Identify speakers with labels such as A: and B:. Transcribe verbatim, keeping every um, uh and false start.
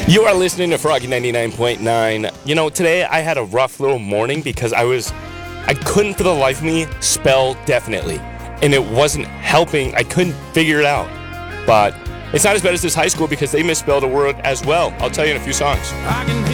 A: You are listening to Froggy ninety-nine point nine. You know, today I had a rough little morning because I was, I couldn't for the life of me spell definitely. And it wasn't helping. I couldn't figure it out. But it's not as bad as this high school because they misspelled a word as well. I'll tell you in a few songs.
B: I can hear